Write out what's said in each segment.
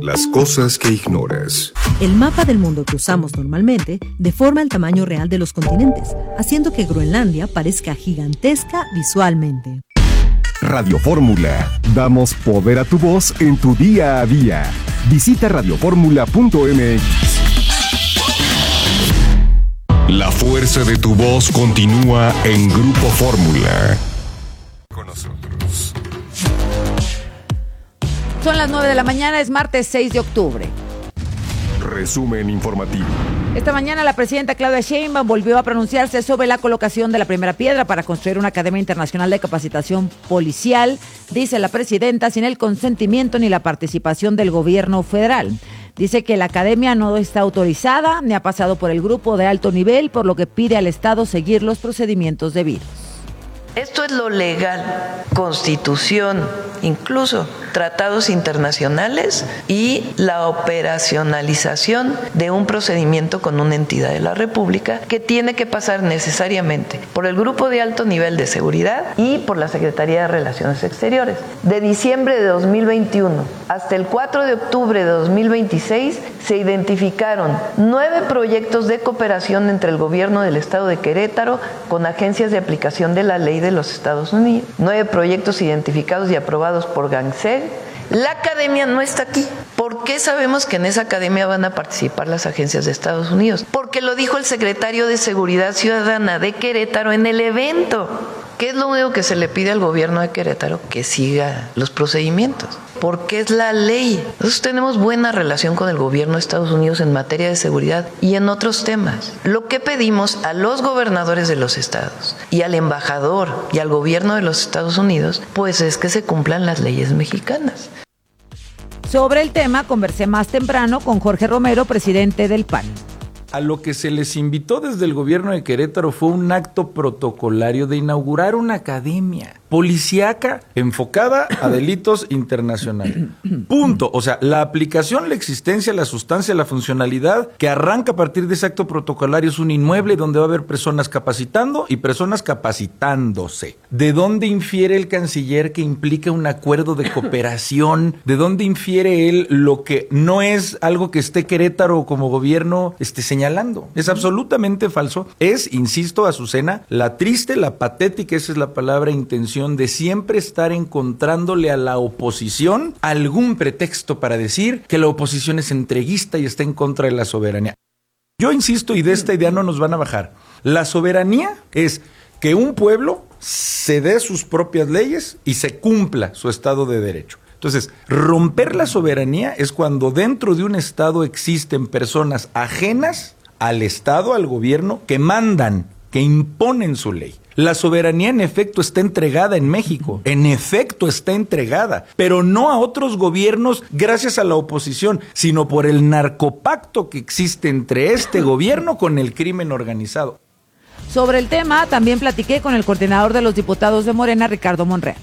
Las cosas que ignoras. El mapa del mundo que usamos normalmente deforma el tamaño real de los continentes, haciendo que Groenlandia parezca gigantesca visualmente. Radio Fórmula. Damos poder a tu voz en tu día a día. Visita radioformula.mx. La fuerza de tu voz continúa en Grupo Fórmula. Con nosotros. Son las 9 de la mañana, es martes 6 de octubre. Resumen informativo. Esta mañana la presidenta Claudia Sheinbaum volvió a pronunciarse sobre la colocación de la primera piedra para construir una Academia Internacional de Capacitación Policial, dice la presidenta, sin el consentimiento ni la participación del gobierno federal. Dice que la academia no está autorizada ni ha pasado por el grupo de alto nivel, por lo que pide al Estado seguir los procedimientos debidos. Esto es lo legal, Constitución, incluso tratados internacionales y la operacionalización de un procedimiento con una entidad de la República que tiene que pasar necesariamente por el Grupo de Alto Nivel de Seguridad y por la Secretaría de Relaciones Exteriores. De diciembre de 2021 hasta el 4 de octubre de 2026 se identificaron 9 proyectos de cooperación entre el gobierno del Estado de Querétaro con agencias de aplicación de la ley de los Estados Unidos. 9 proyectos identificados y aprobados por GANSEG. La academia no está aquí. ¿Por qué sabemos que en esa academia van a participar las agencias de Estados Unidos? Porque lo dijo el secretario de Seguridad Ciudadana de Querétaro en el evento. ¿Qué es lo único que se le pide al gobierno de Querétaro? Que siga los procedimientos, porque es la ley. Nosotros tenemos buena relación con el gobierno de Estados Unidos en materia de seguridad y en otros temas. Lo que pedimos a los gobernadores de los estados y al embajador y al gobierno de los Estados Unidos, pues es que se cumplan las leyes mexicanas. Sobre el tema conversé más temprano con Jorge Romero, presidente del PAN. A lo que se les invitó desde el gobierno de Querétaro fue un acto protocolario de inaugurar una academia policíaca enfocada a delitos internacionales. Punto. O sea, la aplicación, la existencia, la sustancia, la funcionalidad que arranca a partir de ese acto protocolario es un inmueble donde va a haber personas capacitando y personas capacitándose. ¿De dónde infiere el canciller que implica un acuerdo de cooperación? ¿De dónde infiere él lo que no es algo que esté Querétaro como gobierno señalando? Es absolutamente falso. Es, insisto, Azucena, la triste, la patética, esa es la palabra, intención de siempre estar encontrándole a la oposición algún pretexto para decir que la oposición es entreguista y está en contra de la soberanía. Yo insisto, y de esta idea no nos van a bajar. La soberanía es que un pueblo se dé sus propias leyes y se cumpla su Estado de Derecho. Entonces, romper la soberanía es cuando dentro de un Estado existen personas ajenas al Estado, al gobierno, que mandan, que imponen su ley. La soberanía en efecto está entregada en México, en efecto está entregada, pero no a otros gobiernos gracias a la oposición, sino por el narcopacto que existe entre este gobierno con el crimen organizado. Sobre el tema, también platiqué con el coordinador de los diputados de Morena, Ricardo Monreal.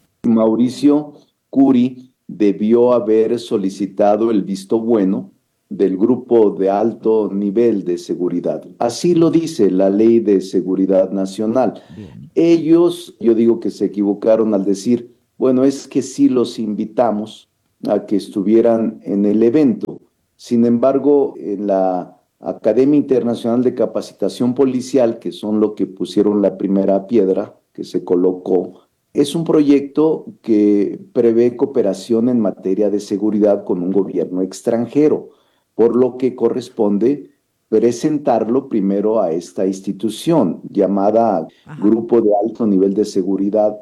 Mauricio Curi debió haber solicitado el visto bueno del Grupo de Alto Nivel de Seguridad. Así lo dice la Ley de Seguridad Nacional. Bien. Ellos, yo digo que se equivocaron al decir, bueno, es que sí los invitamos a que estuvieran en el evento. Sin embargo, en la Academia Internacional de Capacitación Policial, que son lo que pusieron la primera piedra que se colocó, es un proyecto que prevé cooperación en materia de seguridad con un gobierno extranjero, por lo que corresponde presentarlo primero a esta institución llamada Grupo de Alto Nivel de Seguridad.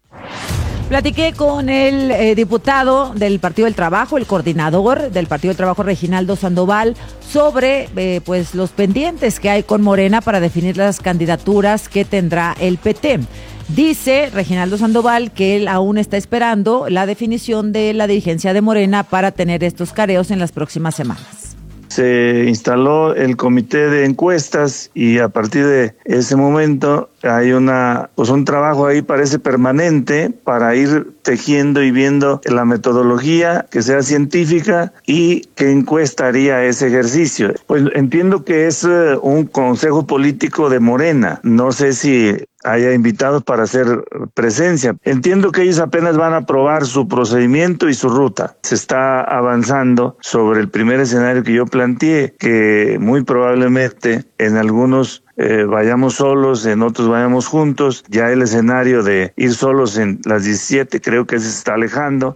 Platiqué con el diputado del Partido del Trabajo, el coordinador del Partido del Trabajo, Reginaldo Sandoval, sobre pues los pendientes que hay con Morena para definir las candidaturas que tendrá el PT. Dice Reginaldo Sandoval que él aún está esperando la definición de la dirigencia de Morena para tener estos careos en las próximas semanas. Se instaló el comité de encuestas y a partir de ese momento hay un trabajo ahí parece permanente para ir tejiendo y viendo la metodología que sea científica y qué encuesta haría ese ejercicio. Pues entiendo que es un consejo político de Morena. No sé si haya invitados para hacer presencia. Entiendo que ellos apenas van a probar su procedimiento y su ruta. Se está avanzando sobre el primer escenario que yo planteé, que muy probablemente en algunos vayamos solos, en otros vayamos juntos. Ya el escenario de ir solos en las 17 creo que se está alejando.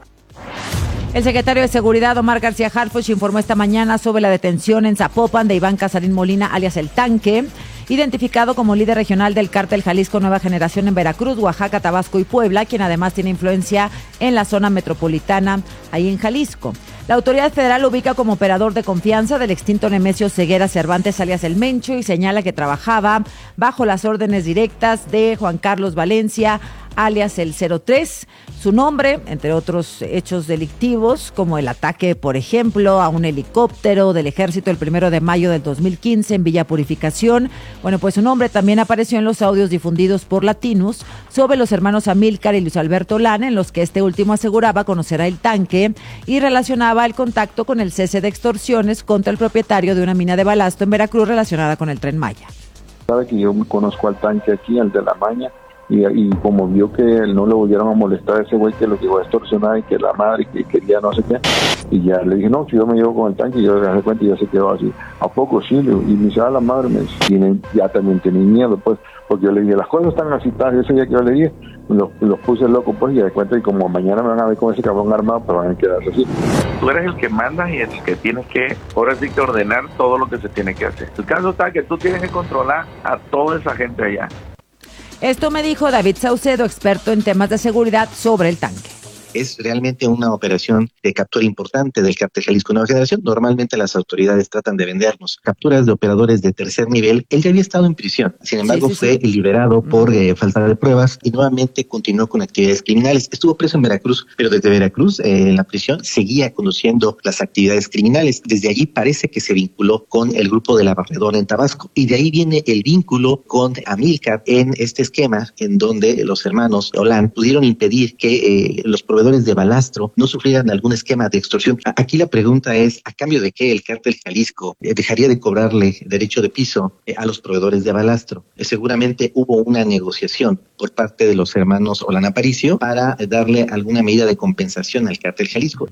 El secretario de Seguridad, Omar García Harfuch, informó esta mañana sobre la detención en Zapopan de Iván Casarín Molina, alias El Tanque, identificado como líder regional del cártel Jalisco Nueva Generación en Veracruz, Oaxaca, Tabasco y Puebla, quien además tiene influencia en la zona metropolitana, ahí en Jalisco. La autoridad federal lo ubica como operador de confianza del extinto Nemesio Ceguera Cervantes, alias El Mencho, y señala que trabajaba bajo las órdenes directas de Juan Carlos Valencia, alias el 03. Su nombre, entre otros hechos delictivos, como el ataque, por ejemplo, a un helicóptero del ejército el 1 de mayo del 2015 en Villa Purificación. Bueno, pues su nombre también apareció en los audios difundidos por Latinus sobre los hermanos Amílcar y Luis Alberto Lana, en los que este último aseguraba conocer a El Tanque y relacionaba el contacto con el cese de extorsiones contra el propietario de una mina de balasto en Veracruz relacionada con el Tren Maya. Sabe que yo conozco al Tanque aquí, al de la Maña, y como vio que no le volvieron a molestar a ese güey que lo llegó a extorsionar y que la madre que quería no sé qué, y ya le dije, no, si yo me llevo con el Tanque, y yo le hace cuenta y ya se quedó así. ¿A poco sí? Y me dice, la madre, ya también tenía miedo, pues, porque yo le dije, las cosas están así, ese día que yo le dije, los puse loco, pues, y de cuenta, y como mañana me van a ver con ese cabrón armado, pues van a quedarse así. Tú eres el que mandas y el que tienes que, ahora sí que ordenar todo lo que se tiene que hacer. El caso está que tú tienes que controlar a toda esa gente allá. Esto me dijo David Saucedo, experto en temas de seguridad, sobre El Tanque. Es realmente una operación de captura importante del cártel Jalisco Nueva Generación. Normalmente las autoridades tratan de vendernos capturas de operadores de tercer nivel. Él ya había estado en prisión, sin embargo fue liberado por falta de pruebas y nuevamente continuó con actividades criminales. Estuvo preso en Veracruz, pero desde Veracruz, en la prisión, seguía conduciendo las actividades criminales. Desde allí parece que se vinculó con el grupo de La Barredora en Tabasco, y de ahí viene el vínculo con Amílcar en este esquema en donde los hermanos Olán pudieron impedir que los proveedores de balastro no sufrieran algún esquema de extorsión. Aquí la pregunta es, ¿a cambio de qué el cártel Jalisco dejaría de cobrarle derecho de piso a los proveedores de balastro? Seguramente hubo una negociación por parte de los hermanos Olán Aparicio para darle alguna medida de compensación al cártel Jalisco.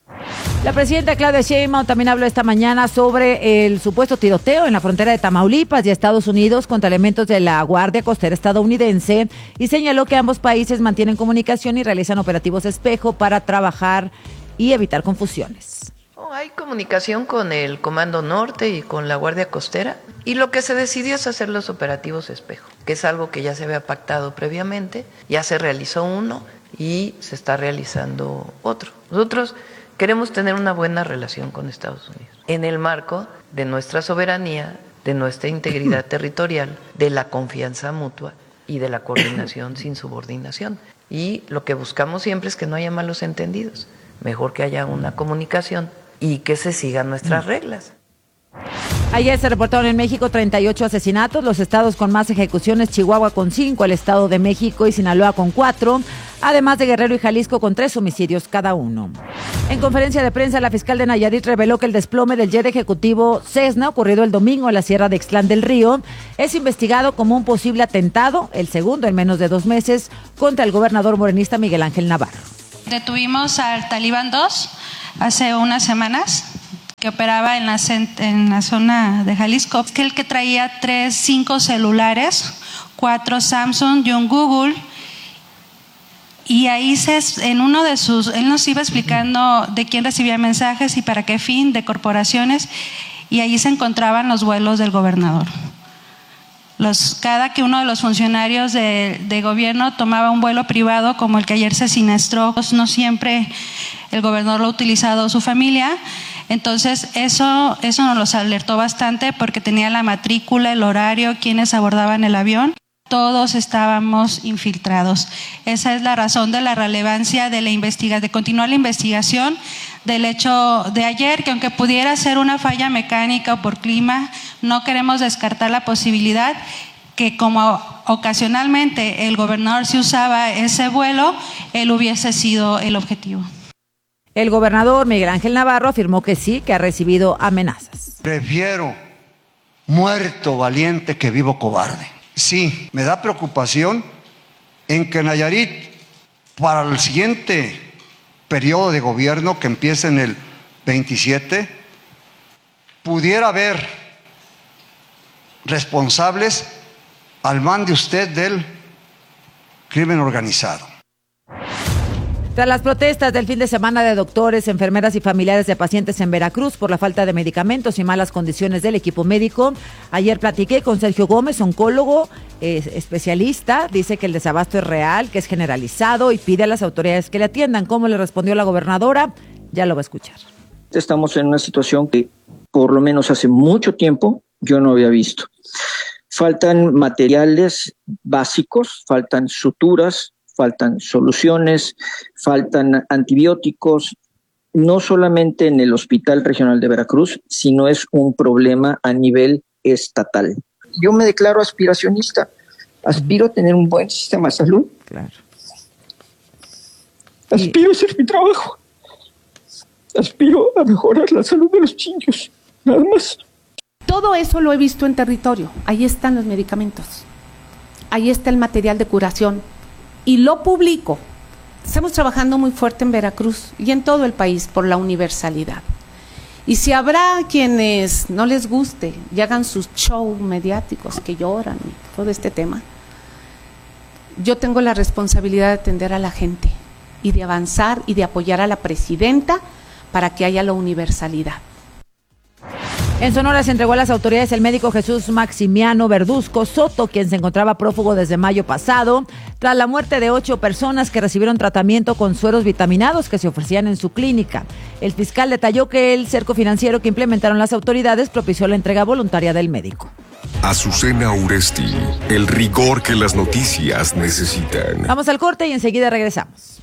La presidenta Claudia Sheinbaum también habló esta mañana sobre el supuesto tiroteo en la frontera de Tamaulipas y Estados Unidos contra elementos de la Guardia Costera estadounidense, y señaló que ambos países mantienen comunicación y realizan operativos espejo para trabajar y evitar confusiones. Hay comunicación con el Comando Norte y con la Guardia Costera, y lo que se decidió es hacer los operativos espejo, que es algo que ya se había pactado previamente. Ya se realizó uno y se está realizando otro. Nosotros queremos tener una buena relación con Estados Unidos en el marco de nuestra soberanía, de nuestra integridad territorial, de la confianza mutua y de la coordinación sin subordinación. Y lo que buscamos siempre es que no haya malos entendidos. Mejor que haya una comunicación y que se sigan nuestras reglas. Ayer se reportaron en México 38 asesinatos, los estados con más ejecuciones: Chihuahua con 5, el Estado de México y Sinaloa con 4, además de Guerrero y Jalisco con 3 homicidios cada uno. En conferencia de prensa, la fiscal de Nayarit reveló que el desplome del jet ejecutivo Cessna, ocurrido el domingo en la Sierra de Ixtlán del Río, es investigado como un posible atentado, el segundo en menos de 2 meses, contra el gobernador morenista Miguel Ángel Navarro. Detuvimos al Talibán 2 hace unas semanas, que operaba en la zona de Jalisco, que el que traía 5 celulares, 4 Samsung y un Google, y ahí él nos iba explicando de quién recibía mensajes y para qué fin, de corporaciones, y ahí se encontraban los vuelos del gobernador. Cada que uno de los funcionarios de gobierno tomaba un vuelo privado, como el que ayer se siniestró, no siempre el gobernador lo ha utilizado su familia. Entonces eso nos los alertó bastante, porque tenía la matrícula, el horario, quienes abordaban el avión. Todos estábamos infiltrados. Esa es la razón de la relevancia de continuar la investigación del hecho de ayer, que aunque pudiera ser una falla mecánica o por clima, no queremos descartar la posibilidad que, como ocasionalmente el gobernador sí usaba ese vuelo, él hubiese sido el objetivo. El gobernador Miguel Ángel Navarro afirmó que sí, que ha recibido amenazas. Prefiero muerto valiente que vivo cobarde. Sí, me da preocupación en que Nayarit, para el siguiente periodo de gobierno que empiece en el 27, pudiera haber responsables al mando usted del crimen organizado. Tras las protestas del fin de semana de doctores, enfermeras y familiares de pacientes en Veracruz por la falta de medicamentos y malas condiciones del equipo médico, ayer platiqué con Sergio Gómez, oncólogo, especialista. Dice que el desabasto es real, que es generalizado y pide a las autoridades que le atiendan. ¿Cómo le respondió la gobernadora? Ya lo va a escuchar. Estamos en una situación que por lo menos hace mucho tiempo yo no había visto. Faltan materiales básicos, faltan suturas, faltan soluciones, faltan antibióticos, no solamente en el Hospital Regional de Veracruz, sino es un problema a nivel estatal. Yo me declaro aspiracionista, aspiro a tener un buen sistema de salud. Claro. Aspiro a hacer mi trabajo, aspiro a mejorar la salud de los niños, nada más. Todo eso lo he visto en territorio, ahí están los medicamentos, ahí está el material de curación. Y lo publico. Estamos trabajando muy fuerte en Veracruz y en todo el país por la universalidad. Y si habrá quienes no les guste y hagan sus shows mediáticos que lloran y todo este tema, yo tengo la responsabilidad de atender a la gente y de avanzar y de apoyar a la presidenta para que haya la universalidad. En Sonora se entregó a las autoridades el médico Jesús Maximiano Verduzco Soto, quien se encontraba prófugo desde mayo pasado, tras la muerte de 8 personas que recibieron tratamiento con sueros vitaminados que se ofrecían en su clínica. El fiscal detalló que el cerco financiero que implementaron las autoridades propició la entrega voluntaria del médico. Azucena Uresti, el rigor que las noticias necesitan. Vamos al corte y enseguida regresamos.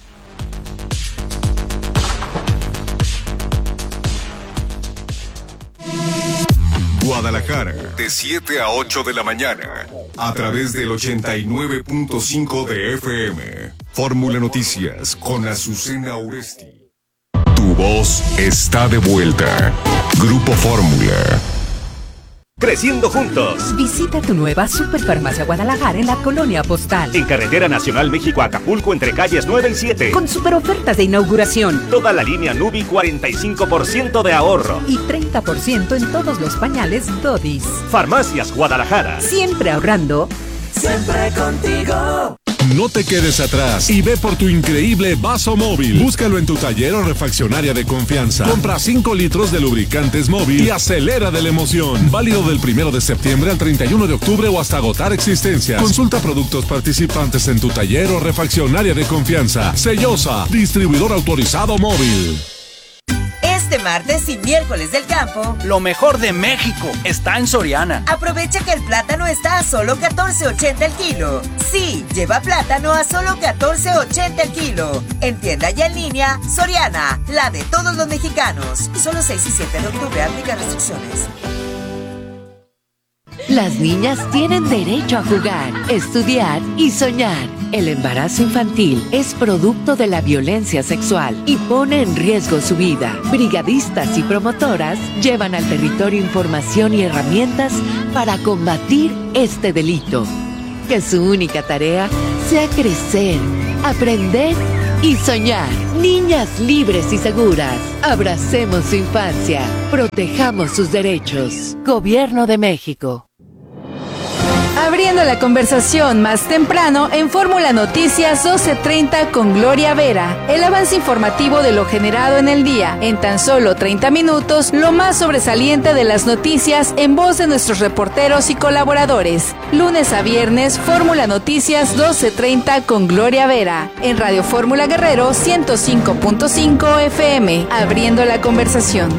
Guadalajara, de 7 a 8 de la mañana, a través del 89.5 de FM. Fórmula Noticias con Azucena Uresti. Tu voz está de vuelta. Grupo Fórmula. Creciendo juntos. Visita tu nueva Superfarmacia Guadalajara en la Colonia Postal. En Carretera Nacional México-Acapulco entre calles 9 y 7. Con super ofertas de inauguración. Toda la línea Nubi 45% de ahorro. Y 30% en todos los pañales Dodis. Farmacias Guadalajara. Siempre ahorrando. Siempre contigo. No te quedes atrás y ve por tu increíble vaso móvil. Búscalo en tu taller o refaccionaria de confianza. Compra 5 litros de lubricantes móvil y acelera de la emoción. Válido del 1 de septiembre al 31 de octubre o hasta agotar existencias. Consulta productos participantes en tu taller o refaccionaria de confianza. Sellosa, distribuidor autorizado móvil. Este martes y miércoles del campo, lo mejor de México está en Soriana. Aprovecha que el plátano está a solo $14.80 el kilo. Sí, lleva plátano a solo $14.80 el kilo. En tienda y en línea, Soriana, la de todos los mexicanos. Solo 6 y 7 de octubre, aplica restricciones. Las niñas tienen derecho a jugar, estudiar y soñar. El embarazo infantil es producto de la violencia sexual y pone en riesgo su vida. Brigadistas y promotoras llevan al territorio información y herramientas para combatir este delito. Que su única tarea sea crecer, aprender y soñar. Niñas libres y seguras. Abracemos su infancia. Protejamos sus derechos. Gobierno de México. Abriendo la conversación más temprano en Fórmula Noticias 12:30 con Gloria Vera. El avance informativo de lo generado en el día. En tan solo 30 minutos, lo más sobresaliente de las noticias en voz de nuestros reporteros y colaboradores. Lunes a viernes, Fórmula Noticias 12:30 con Gloria Vera. En Radio Fórmula Guerrero 105.5 FM. Abriendo la conversación.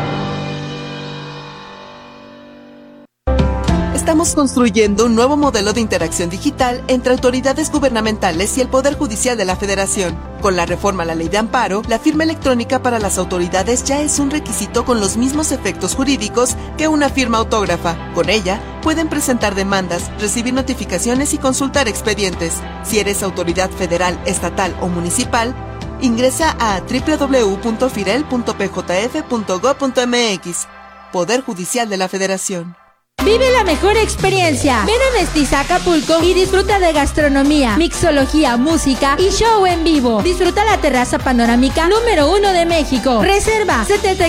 Estamos construyendo un nuevo modelo de interacción digital entre autoridades gubernamentales y el Poder Judicial de la Federación. Con la reforma a la Ley de Amparo, la firma electrónica para las autoridades ya es un requisito con los mismos efectos jurídicos que una firma autógrafa. Con ella, pueden presentar demandas, recibir notificaciones y consultar expedientes. Si eres autoridad federal, estatal o municipal, ingresa a www.firel.pjf.gov.mx. Poder Judicial de la Federación. Vive la mejor experiencia. Ven a Mestiza Acapulco y disfruta de gastronomía, mixología, música y show en vivo. Disfruta la terraza panorámica número 1 de México. Reserva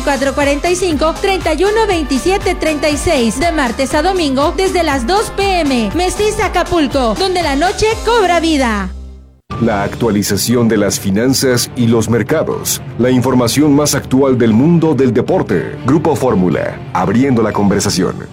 7445-312736 de martes a domingo desde las 2 p.m. Mestiza Acapulco, donde la noche cobra vida. La actualización de las finanzas y los mercados. La información más actual del mundo del deporte. Grupo Fórmula, abriendo la conversación.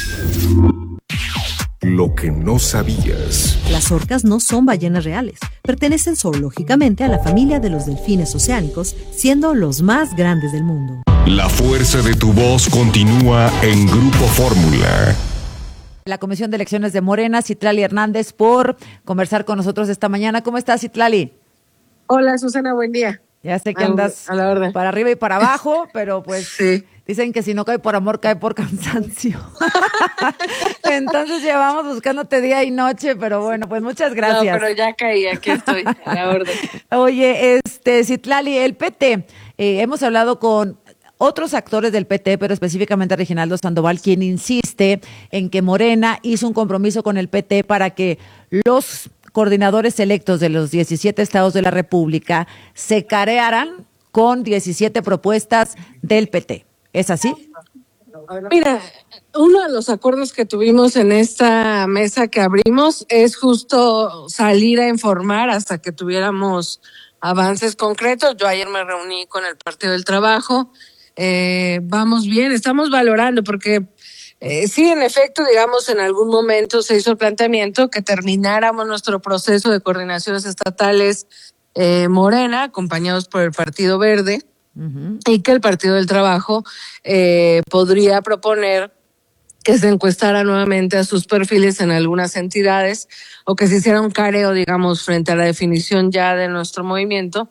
Lo que no sabías. Las orcas no son ballenas reales. Pertenecen zoológicamente a la familia de los delfines oceánicos, siendo los más grandes del mundo. La fuerza de tu voz continúa en Grupo Fórmula. La Comisión de Elecciones de Morena, Citlali Hernández, por conversar con nosotros esta mañana. ¿Cómo estás, Citlali? Hola, Susana, buen día. Ya sé que andas a la orden. Para arriba y para abajo, pero pues sí. Dicen que si no cae por amor, cae por cansancio. Entonces llevamos buscándote día y noche, pero bueno, pues muchas gracias. No, pero ya caí, aquí estoy, a la orden. Oye, Citlali, el PT, hemos hablado con otros actores del PT, pero específicamente Reginaldo Sandoval, quien insiste en que Morena hizo un compromiso con el PT para que los coordinadores electos de los 17 estados de la República se carearan con 17 propuestas del PT. ¿Es así? Mira, uno de los acuerdos que tuvimos en esta mesa que abrimos es justo salir a informar hasta que tuviéramos avances concretos. Yo ayer me reuní con el Partido del Trabajo. Vamos bien, estamos valorando porque sí, en efecto, digamos, en algún momento se hizo el planteamiento que termináramos nuestro proceso de coordinaciones estatales Morena, acompañados por el Partido Verde, y que el Partido del Trabajo podría proponer que se encuestara nuevamente a sus perfiles en algunas entidades o que se hiciera un careo, digamos, frente a la definición ya de nuestro movimiento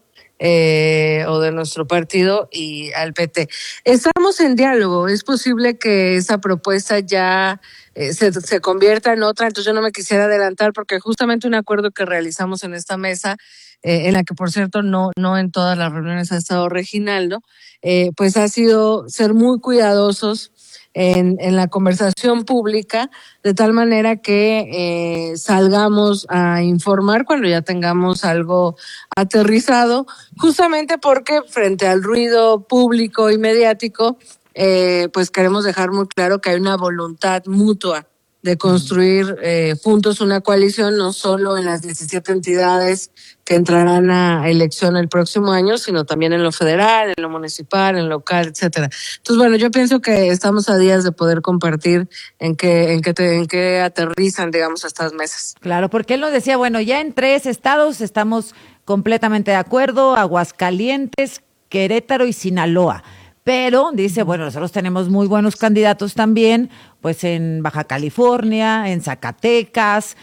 o de nuestro partido y al PT. Estamos en diálogo, es posible que esa propuesta ya se convierta en otra, entonces yo no me quisiera adelantar porque justamente un acuerdo que realizamos en esta mesa, en la que por cierto no en todas las reuniones ha estado Reginaldo, pues ha sido ser muy cuidadosos en la conversación pública, de tal manera que salgamos a informar cuando ya tengamos algo aterrizado, justamente porque frente al ruido público y mediático, pues queremos dejar muy claro que hay una voluntad mutua de construir juntos una coalición, no solo en las 17 entidades que entrarán a elección el próximo año, sino también en lo federal, en lo municipal, en lo local, etcétera. Entonces, bueno, yo pienso que estamos a días de poder compartir en qué aterrizan, digamos, estas mesas. Claro, porque él nos decía, bueno, ya en 3 estados estamos completamente de acuerdo, Aguascalientes, Querétaro y Sinaloa. Pero dice, bueno, nosotros tenemos muy buenos candidatos también, pues en Baja California, en Zacatecas,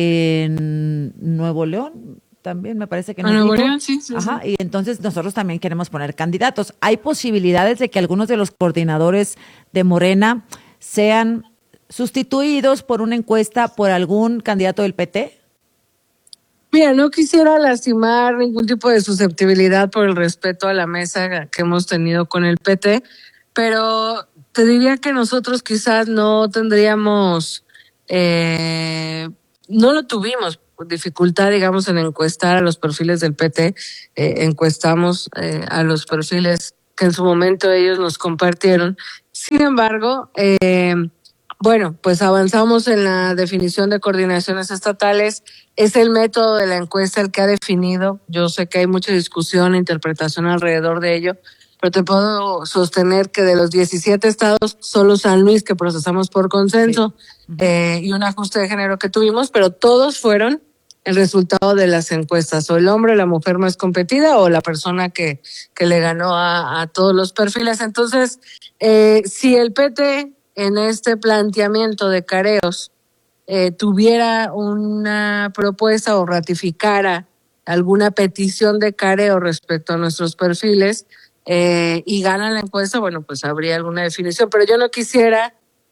en Nuevo León, también me parece que no. Nuevo León, sí. Ajá, y entonces nosotros también queremos poner candidatos. ¿Hay posibilidades de que algunos de los coordinadores de Morena sean sustituidos por una encuesta por algún candidato del PT? Mira, no quisiera lastimar ningún tipo de susceptibilidad por el respeto a la mesa que hemos tenido con el PT, pero te diría que nosotros quizás no tendríamos, no lo tuvimos dificultad, digamos, en encuestar a los perfiles del PT, encuestamos a los perfiles que en su momento ellos nos compartieron. Sin embargo, bueno, pues avanzamos en la definición de coordinaciones estatales. Es el método de la encuesta el que ha definido. Yo sé que hay mucha discusión e interpretación alrededor de ello, pero te puedo sostener que de los 17 estados, solo San Luis, que procesamos por consenso, y un ajuste de género que tuvimos, pero todos fueron el resultado de las encuestas, o el hombre, la mujer más competida, o la persona que le ganó a todos los perfiles. Entonces, si el PT en este planteamiento de careos tuviera una propuesta o ratificara alguna petición de careo respecto a nuestros perfiles y gana la encuesta, bueno, pues habría alguna definición. Pero yo no quisiera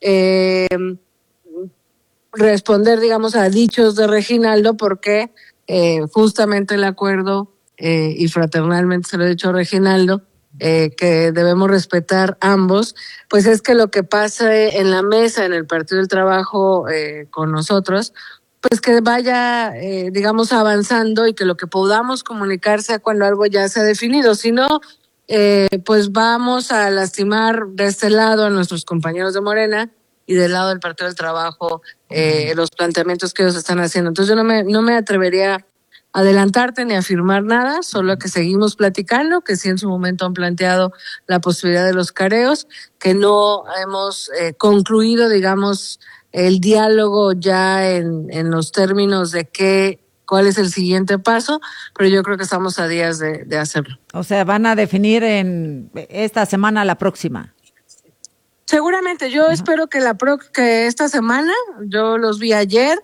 responder, digamos, a dichos de Reginaldo porque justamente el acuerdo, y fraternalmente se lo he dicho a Reginaldo, que debemos respetar ambos, pues es que lo que pasa en la mesa, en el Partido del Trabajo con nosotros, pues que vaya, digamos, avanzando y que lo que podamos comunicar sea cuando algo ya se ha definido. Si no, pues vamos a lastimar de este lado a nuestros compañeros de Morena y del lado del Partido del Trabajo los planteamientos que ellos están haciendo. Entonces yo no me atrevería a adelantarte ni a afirmar nada, solo que seguimos platicando, que sí en su momento han planteado la posibilidad de los careos, que no hemos concluido, digamos, el diálogo ya en los términos de cuál es el siguiente paso, pero yo creo que estamos a días de hacerlo. O sea, van a definir en esta semana, la próxima. Seguramente, yo espero que que esta semana, yo los vi ayer,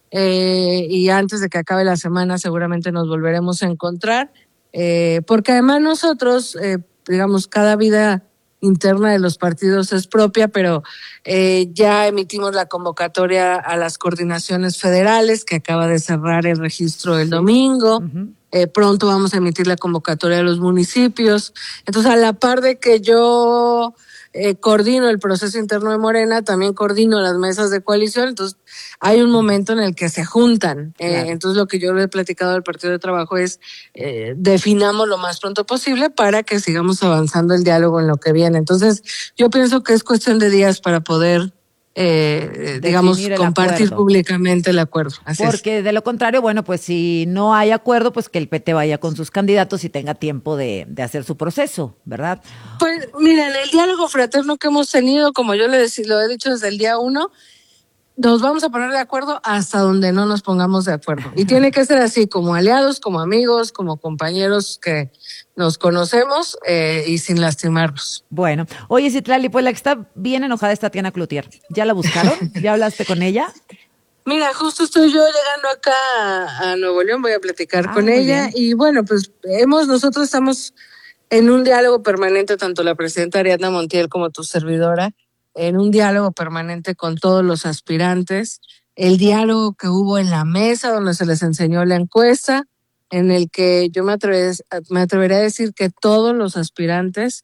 y antes de que acabe la semana seguramente nos volveremos a encontrar, porque además nosotros, digamos, cada vida interna de los partidos es propia, pero ya emitimos la convocatoria a las coordinaciones federales, que acaba de cerrar el registro el domingo. Pronto vamos a emitir la convocatoria a los municipios. Entonces, a la par de que yo coordino el proceso interno de Morena, también coordino las mesas de coalición. Entonces, hay un momento en el que se juntan. Claro. Entonces, lo que yo le he platicado al Partido de Trabajo es definamos lo más pronto posible para que sigamos avanzando el diálogo en lo que viene. Entonces, yo pienso que es cuestión de días para poder digamos, compartir públicamente el acuerdo. Así porque de lo contrario, bueno, pues si no hay acuerdo, pues que el PT vaya con sus candidatos y tenga tiempo de hacer su proceso, ¿verdad? Pues miren, el diálogo fraterno que hemos tenido, como yo lo he dicho desde el día 1, nos vamos a poner de acuerdo hasta donde no nos pongamos de acuerdo. Y tiene que ser así, como aliados, como amigos, como compañeros que nos conocemos y sin lastimarnos. Bueno, oye, Citlali, pues la que está bien enojada es Tatiana Cloutier. ¿Ya la buscaron? ¿Ya hablaste con ella? Mira, justo estoy yo llegando acá a Nuevo León, voy a platicar con ella. Bien. Y bueno, pues nosotros estamos en un diálogo permanente, tanto la presidenta Ariadna Montiel como tu servidora, en un diálogo permanente con todos los aspirantes, el diálogo que hubo en la mesa donde se les enseñó la encuesta, en el que yo me atrevería a decir que todos los aspirantes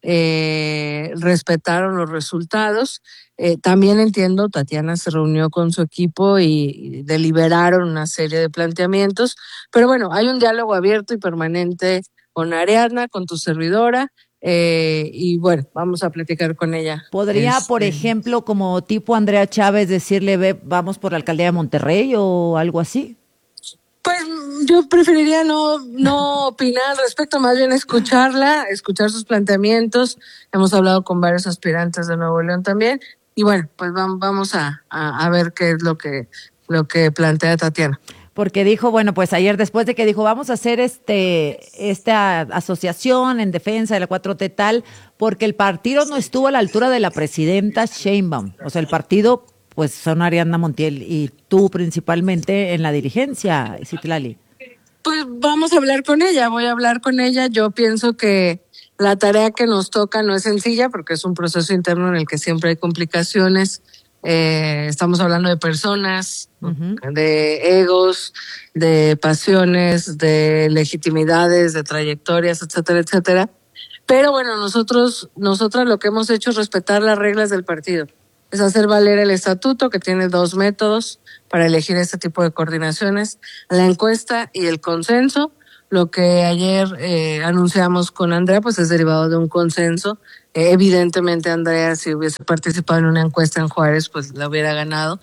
respetaron los resultados. También entiendo, Tatiana se reunió con su equipo y deliberaron una serie de planteamientos, pero bueno, hay un diálogo abierto y permanente con Ariadna, con tu servidora, y bueno, vamos a platicar con ella. ¿Podría, por ejemplo, como tipo Andrea Chávez, decirle, vamos por la alcaldía de Monterrey o algo así? Pues yo preferiría no opinar al respecto, más bien escucharla, escuchar sus planteamientos. Hemos hablado con varios aspirantes de Nuevo León también, y bueno, pues vamos a ver qué es lo que plantea Tatiana. Porque dijo, bueno, pues ayer después de que dijo, vamos a hacer esta asociación en defensa de la 4T tal, porque el partido no estuvo a la altura de la presidenta Sheinbaum. O sea, el partido, pues son Ariadna Montiel y tú principalmente en la dirigencia, Citlali. Pues vamos a hablar con ella, voy a hablar con ella. Yo pienso que la tarea que nos toca no es sencilla, porque es un proceso interno en el que siempre hay complicaciones. Estamos hablando de personas, de egos, de pasiones, de legitimidades, de trayectorias, etcétera, etcétera. Pero bueno, nosotras lo que hemos hecho es respetar las reglas del partido. Es hacer valer el estatuto, que tiene 2 métodos para elegir este tipo de coordinaciones: la encuesta y el consenso. Lo que ayer anunciamos con Andrea, pues es derivado de un consenso. Evidentemente, Andrea, si hubiese participado en una encuesta en Juárez, pues la hubiera ganado.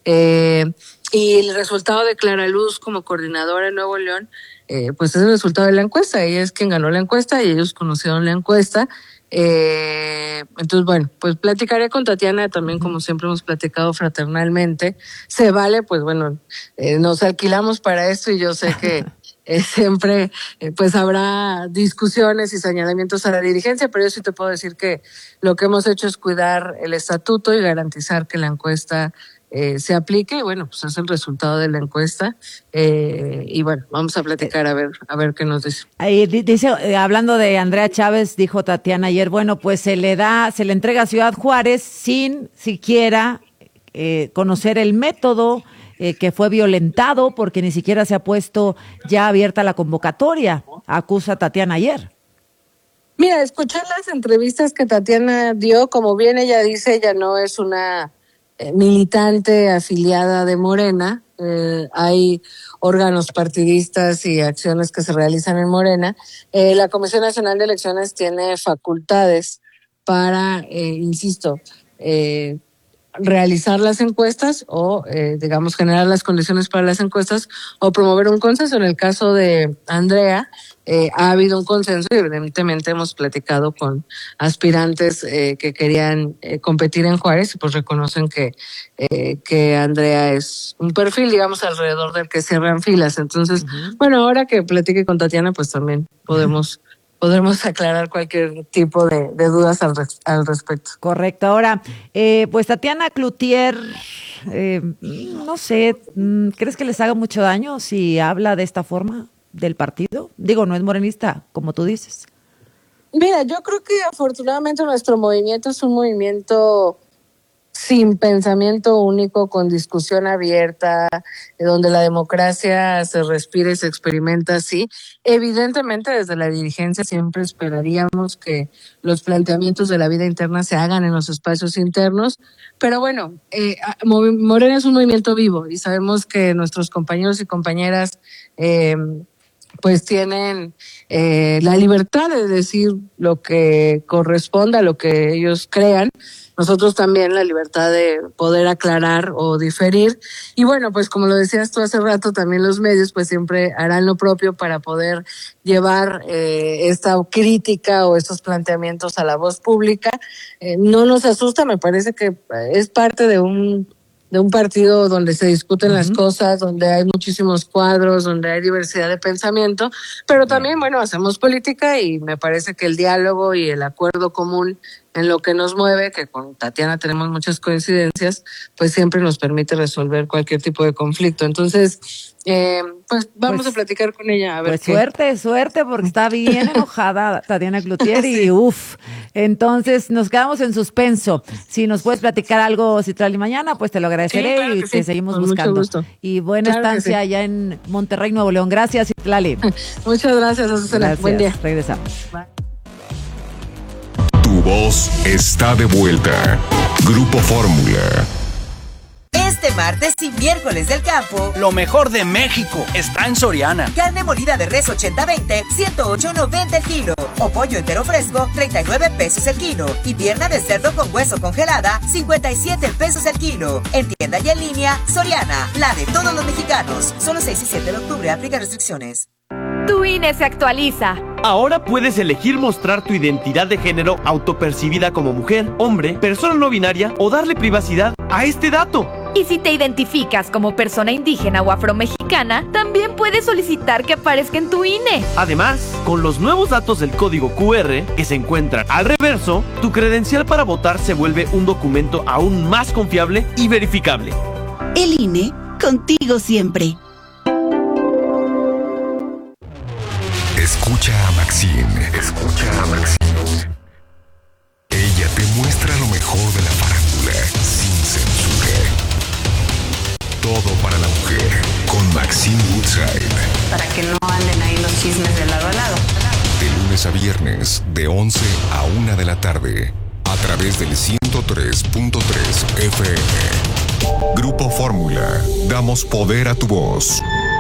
Y el resultado de Clara Luz como coordinadora en Nuevo León, pues es el resultado de la encuesta. Ella es quien ganó la encuesta y ellos conocieron la encuesta. Entonces, bueno, pues platicaré con Tatiana también, como siempre hemos platicado fraternalmente. Se vale, pues bueno, nos alquilamos para esto y yo sé que siempre pues habrá discusiones y señalamientos a la dirigencia, pero yo sí te puedo decir que lo que hemos hecho es cuidar el estatuto y garantizar que la encuesta se aplique. Y bueno, pues es el resultado de la encuesta, y bueno, vamos a platicar a ver qué nos dice. Ahí dice, hablando de Andrea Chávez, dijo Tatiana ayer, bueno, pues se le entrega a Ciudad Juárez sin siquiera conocer el método, que fue violentado porque ni siquiera se ha puesto ya abierta la convocatoria, acusa Tatiana ayer. Mira, escuché las entrevistas que Tatiana dio, como bien ella dice, ella no es una militante afiliada de Morena, hay órganos partidistas y acciones que se realizan en Morena. La Comisión Nacional de Elecciones tiene facultades para, insisto, realizar las encuestas o, digamos, generar las condiciones para las encuestas o promover un consenso. En el caso de Andrea, ha habido un consenso y evidentemente hemos platicado con aspirantes que querían competir en Juárez y pues reconocen que Andrea es un perfil, digamos, alrededor del que cierran filas. Entonces, bueno, ahora que platique con Tatiana, pues también podremos aclarar cualquier tipo de dudas al respecto. Correcto. Ahora, pues Tatiana Cloutier, no sé, ¿crees que les haga mucho daño si habla de esta forma del partido? Digo, no es morenista, como tú dices. Mira, yo creo que afortunadamente nuestro movimiento es un movimiento sin pensamiento único, con discusión abierta, donde la democracia se respira y se experimenta así. Evidentemente, desde la dirigencia siempre esperaríamos que los planteamientos de la vida interna se hagan en los espacios internos, pero bueno, Morena es un movimiento vivo y sabemos que nuestros compañeros y compañeras pues tienen la libertad de decir lo que corresponda, lo que ellos crean. Nosotros también la libertad de poder aclarar o diferir. Y bueno, pues como lo decías tú hace rato, también los medios pues siempre harán lo propio para poder llevar esta crítica o estos planteamientos a la voz pública. No nos asusta, me parece que es parte de un partido donde se discuten las cosas, donde hay muchísimos cuadros, donde hay diversidad de pensamiento, pero también, bueno, hacemos política y me parece que el diálogo y el acuerdo común en lo que nos mueve, que con Tatiana tenemos muchas coincidencias, pues siempre nos permite resolver cualquier tipo de conflicto. Entonces, pues vamos a platicar con ella a ver pues suerte, porque está bien enojada Tatiana Cloutier sí. Y entonces nos quedamos en suspenso. Si nos puedes platicar algo Citlali mañana, pues te lo agradeceré, sí, claro, y te seguimos buscando. Mucho gusto. Y buena estancia allá en Monterrey, Nuevo León. Gracias, Citlali. Muchas gracias, Azucena. Gracias. Buen día. Regresamos. Bye. Tu voz está de vuelta. Grupo Fórmula. Este martes y miércoles del campo, lo mejor de México está en Soriana. Carne molida de res 80-20, 108.90 el kilo. O pollo entero fresco, 39 pesos el kilo. Y pierna de cerdo con hueso congelada, 57 pesos el kilo. En tienda y en línea, Soriana, la de todos los mexicanos. Solo 6 y 7 de octubre, aplica restricciones. Tu INE se actualiza. Ahora puedes elegir mostrar tu identidad de género autopercibida como mujer, hombre, persona no binaria o darle privacidad a este dato. Y si te identificas como persona indígena o afromexicana, también puedes solicitar que aparezca en tu INE. Además, con los nuevos datos del código QR que se encuentran al reverso, tu credencial para votar se vuelve un documento aún más confiable y verificable. El INE, contigo siempre. Escucha a Maxine. Ella te muestra lo mejor de la farándula sin censura. Todo para la mujer con Maxine Woodside. Para que no anden ahí los chismes de lado a lado. De lunes a viernes, de 11 a 1 de la tarde. A través del 103.3 FM. Grupo Fórmula. Damos poder a tu voz.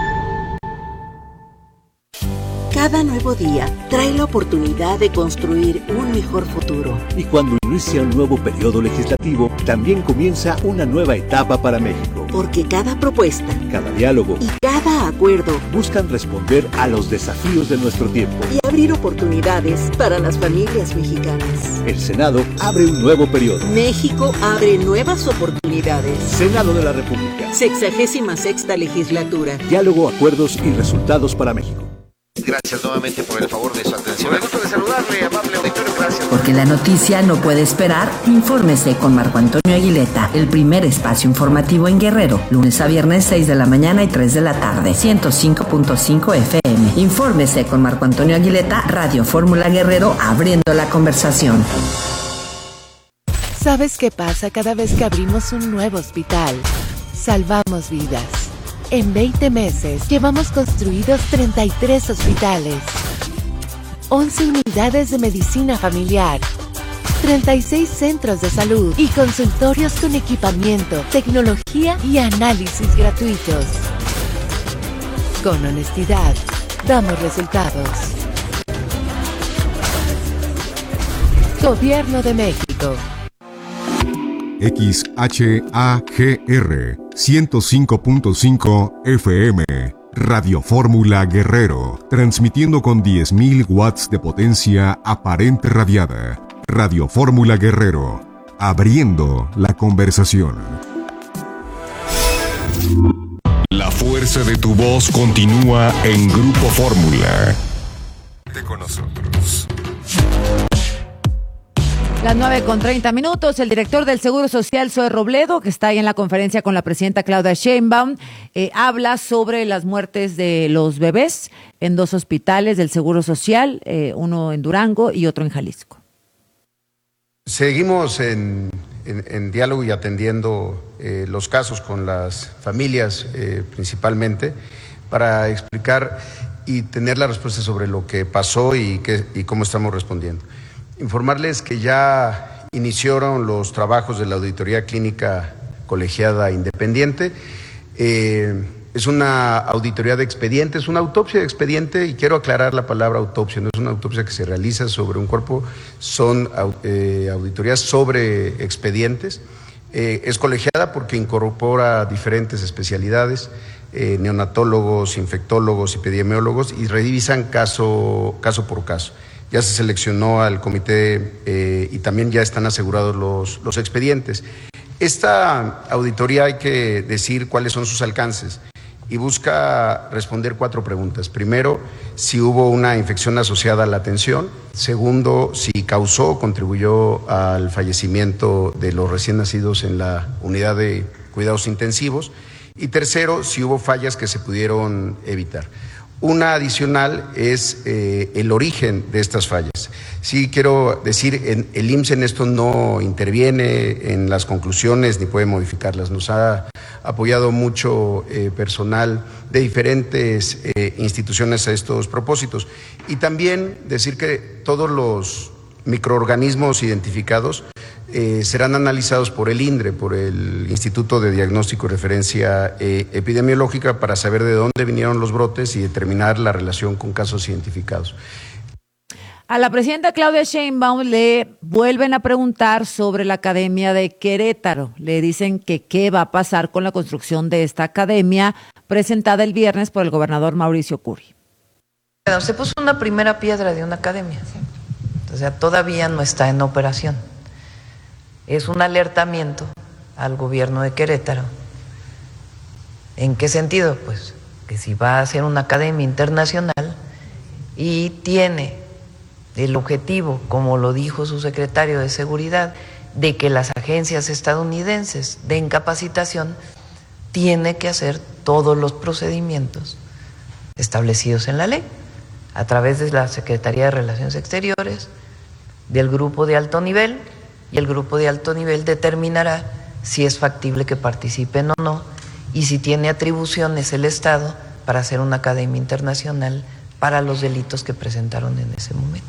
Cada nuevo día trae la oportunidad de construir un mejor futuro. Y cuando inicia un nuevo periodo legislativo, también comienza una nueva etapa para México. Porque cada propuesta, cada diálogo y cada acuerdo buscan responder a los desafíos de nuestro tiempo y abrir oportunidades para las familias mexicanas. El Senado abre un nuevo periodo. México abre nuevas oportunidades. Senado de la República. 66ª legislatura. Diálogo, acuerdos y resultados para México. Gracias nuevamente por el favor de su atención. Me gusta de saludarle, amable auditorio. Gracias. Porque la noticia no puede esperar, infórmese con Marco Antonio Aguileta, el primer espacio informativo en Guerrero, lunes a viernes 6 de la mañana y 3 de la tarde, 105.5 FM. Infórmese con Marco Antonio Aguileta, Radio Fórmula Guerrero, abriendo la conversación. ¿Sabes qué pasa cada vez que abrimos un nuevo hospital? Salvamos vidas. En 20 meses llevamos construidos 33 hospitales. 11 unidades de medicina familiar, 36 centros de salud y consultorios con equipamiento, tecnología y análisis gratuitos. Con honestidad, damos resultados. Gobierno de México. XHAGR 105.5 FM, Radio Fórmula Guerrero, transmitiendo con 10.000 watts de potencia aparente radiada. Radio Fórmula Guerrero, abriendo la conversación. La fuerza de tu voz continúa en Grupo Fórmula. Con nosotros. Las 9:30. El director del Seguro Social, Zoe Robledo, que está ahí en la conferencia con la presidenta Claudia Sheinbaum, habla sobre las muertes de los bebés en 2 hospitales del Seguro Social, uno en Durango y otro en Jalisco. Seguimos en diálogo y atendiendo los casos con las familias principalmente para explicar y tener la respuesta sobre lo que pasó y cómo estamos respondiendo. Informarles que ya iniciaron los trabajos de la auditoría clínica colegiada independiente. Es una auditoría de expediente, es una autopsia de expediente, y quiero aclarar la palabra autopsia, no es una autopsia que se realiza sobre un cuerpo, son auditorías sobre expedientes. Es colegiada porque incorpora diferentes especialidades, neonatólogos, infectólogos, epidemiólogos, y revisan caso por caso. Ya se seleccionó al comité y también ya están asegurados los expedientes. Esta auditoría, hay que decir cuáles son sus alcances, y busca responder 4 preguntas. Primero, si hubo una infección asociada a la atención. Segundo, si causó o contribuyó al fallecimiento de los recién nacidos en la unidad de cuidados intensivos. Y tercero, si hubo fallas que se pudieron evitar. Una adicional es el origen de estas fallas. Sí quiero decir, el IMSS en esto no interviene en las conclusiones ni puede modificarlas. Nos ha apoyado mucho personal de diferentes instituciones a estos propósitos. Y también decir que todos los microorganismos identificados serán analizados por el INDRE, por el Instituto de Diagnóstico y Referencia Epidemiológica, para saber de dónde vinieron los brotes y determinar la relación con casos identificados. A la presidenta Claudia Sheinbaum le vuelven a preguntar sobre la Academia de Querétaro. Le dicen que qué va a pasar con la construcción de esta academia presentada el viernes por el gobernador Mauricio Curi. Se puso una primera piedra de una academia, o sea, todavía no está en operación. Es un alertamiento al gobierno de Querétaro. ¿En qué sentido? Pues que si va a ser una academia internacional y tiene el objetivo, como lo dijo su secretario de Seguridad, de que las agencias estadounidenses den capacitación, tiene que hacer todos los procedimientos establecidos en la ley, a través de la Secretaría de Relaciones Exteriores, del grupo de alto nivel, y el grupo de alto nivel determinará si es factible que participen o no, y si tiene atribuciones el Estado para hacer una academia internacional para los delitos que presentaron en ese momento.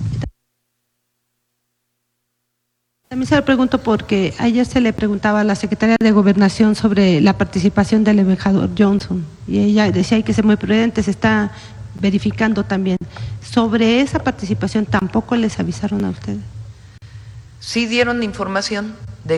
También se lo pregunto porque ayer se le preguntaba a la secretaria de Gobernación sobre la participación del embajador Johnson, y ella decía que ser muy prudente, se está verificando también. Sobre esa participación, ¿tampoco les avisaron a ustedes? Sí dieron información